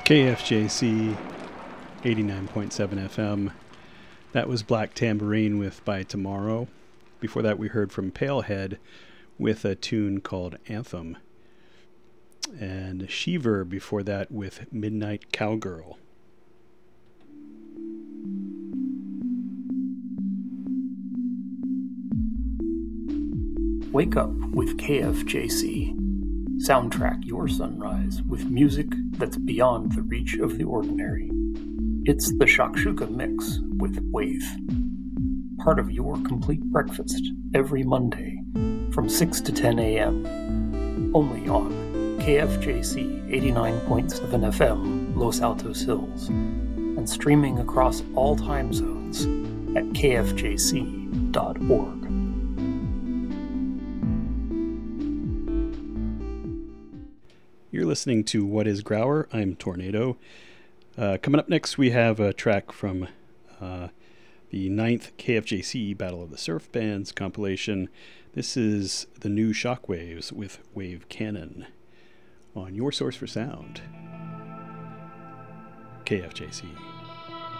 KFJC 89.7 FM. That was Black Tambourine with By Tomorrow. Before that, we heard from Palehead with a tune called Anthem. And Shiver before that with Midnight Cowgirl. Wake up with KFJC. Soundtrack your sunrise with music that's beyond the reach of the ordinary. It's the Shakshuka Mix with Wave. Part of your complete breakfast every Monday from 6 to 10 a.m. Only on KFJC 89.7 FM Los Altos Hills and streaming across all time zones at kfjc.org. You're listening to What is Grauer? I'm Tornado. Coming up next, we have a track from the 9th KFJC Battle of the Surf Bands compilation. This is the new Shockwaves with Wave Cannon on your source for sound, KFJC.